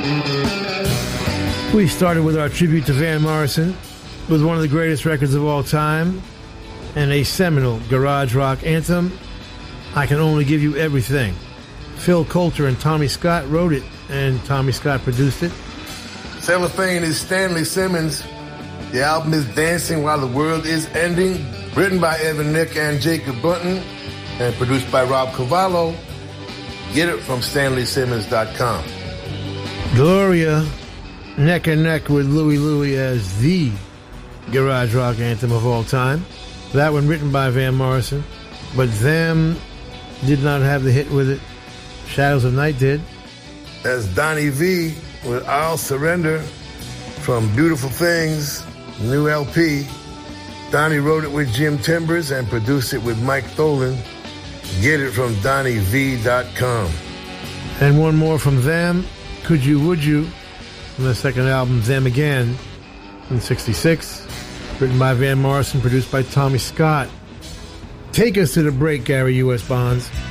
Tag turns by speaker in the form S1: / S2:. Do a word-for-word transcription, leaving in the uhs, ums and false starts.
S1: We started with our tribute to Van Morrison with one of the greatest records of all time and a seminal garage rock anthem, I Can Only Give You Everything. Phil Coulter and Tommy Scott wrote it, and Tommy Scott produced it.
S2: Cellophane is Stanley Simmons. The album is Dancing While the World Is Ending, written by Evan Nick and Jacob Bunton, and produced by Rob Cavallo. Get it from stanley simmons dot com.
S1: Gloria, neck and neck with Louie Louie as the garage rock anthem of all time. That one written by Van Morrison, but them did not have the hit with it. Shadows of Night did.
S2: That's Donnie V with I'll Surrender from Beautiful Things, new L P. Donnie wrote it with Jim Timbers and produced it with Mike Tholen. Get it from donnie v dot com.
S1: And one more from them, Could You Would You, from the second album, Them Again, in sixty-six. Written by Van Morrison, produced by Tommy Scott. Take us to the break, Gary U S. Bonds.